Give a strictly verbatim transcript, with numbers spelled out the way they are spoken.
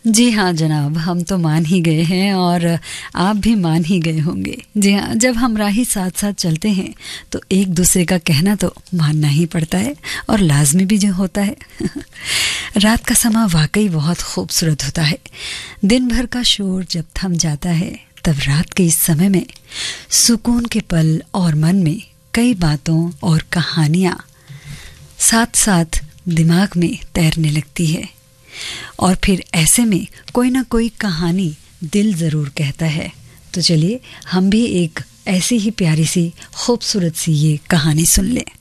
जी हाँ जनाब, हम तो मान ही गए हैं और आप भी मान ही गए होंगे। जी हाँ, जब हम राही साथ साथ चलते हैं तो एक दूसरे का कहना तो मानना ही पड़ता है और लाजमी भी जो होता है। रात का समा वाकई बहुत खूबसूरत होता है। दिन भर का शोर जब थम जाता है तब रात के इस समय में सुकून के पल और मन में कई बातों और कहानियाँ साथ साथ दिमाग में तैरने लगती है और फिर ऐसे में कोई ना कोई कहानी दिल ज़रूर कहता है। तो चलिए हम भी एक ऐसी ही प्यारी सी खूबसूरत सी ये कहानी सुन लें।